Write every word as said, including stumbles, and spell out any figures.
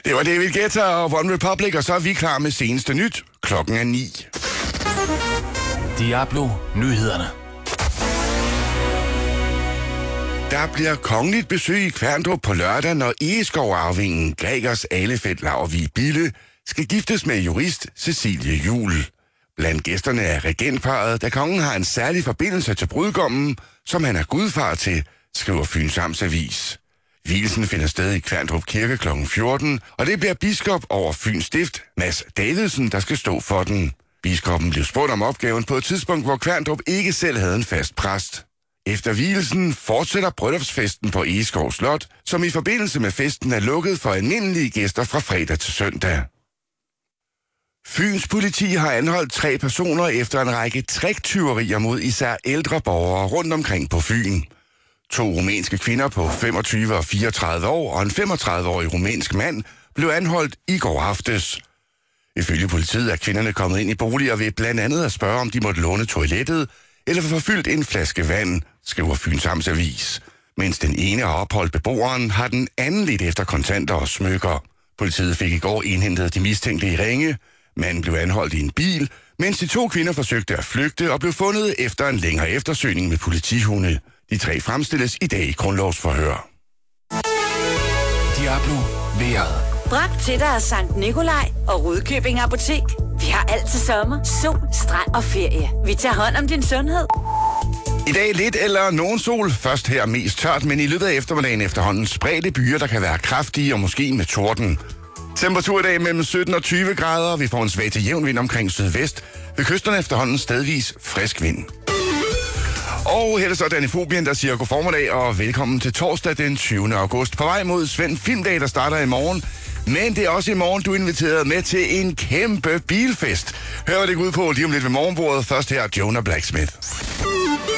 Det var David Guetta og One Republic, og så er vi klar med seneste nyt. Klokken er ni. Diablo Nyhederne. Der bliver kongeligt besøg i Kværndrup på lørdag, når Egeskov-arvingen Gregers Ahlefeldt Laurvig Bille skal giftes med jurist Cecilie Juhl. Blandt gæsterne er regentparret, da kongen har en særlig forbindelse til brudgommen, som han er gudfar til, skriver Fyns Amtsavis. Vielsen finder sted i Kværndrup Kirke klokken fjorten, og det bliver biskop over Fyns Stift, Mads Davidsen, der skal stå for den. Biskoppen blev spurgt om opgaven på et tidspunkt, hvor Kværndrup ikke selv havde en fast præst. Efter vielsen fortsætter bryllupsfesten på Egeskov Slot, som i forbindelse med festen er lukket for almindelige gæster fra fredag til søndag. Fyns politi har anholdt tre personer efter en række tricktyverier mod især ældre borgere rundt omkring på Fyn. To rumænske kvinder på femogtyve og fireogtredive år og en femogtredive-årig rumænsk mand blev anholdt i går aftes. Ifølge politiet er kvinderne kommet ind i boliger ved blandt andet at spørge, om de måtte låne toilettet eller få fyldt en flaske vand, skriver Fyns Amtsavis. Mens den ene har opholdt beboeren, har den anden lidt efter kontanter og smykker. Politiet fik i går indhentet de mistænkte i Ringe. Manden blev anholdt i en bil, mens de to kvinder forsøgte at flygte og blev fundet efter en længere eftersøgning med politihunde. De tre fremstilles i dag i grundlovsforhør. Diablo Vejret. Bragt til dig af Sankt Nikolaj og Rudkøbing Apotek. Vi har altid sommer, sol, strand og ferie. Vi tager hånd om din sundhed. I dag lidt eller nogen sol. Først her mest tørt, men i løbet af eftermiddagen efterhånden spredte byer, der kan være kraftige og måske med torden. Temperatur i dag mellem sytten og tyve grader. Vi får en svag til jævn vind omkring sydvest. Ved kysterne efterhånden stedvis frisk vind. Og her er så Danifobien, der siger god formiddag og velkommen til torsdag den tyvende august. På vej mod Svend Filmdag, der starter i morgen. Men det er også i morgen, du er inviteret med til en kæmpe bilfest. Hør, hvad det går ud på lige om lidt ved morgenbordet. Først her Jonah Blacksmith.